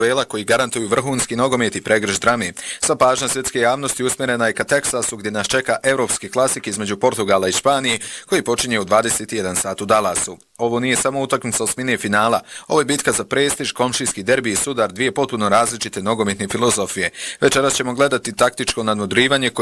duela koji garantuju vrhunski nogomet i pregrš drame. Sva pažnja svjetske javnosti usmjerena je ka Teksasu gdje nas čeka evropski klasik između Portugala i Španije koji počinje u 21 sat u Dallasu. Ovo nije samo utakmica osmine finala, ovo je bitka za prestiž, komšijski derbi i sudar dvije potpuno različite nogometne filozofije. Večeras ćemo gledati taktičko nadmudrivanje koje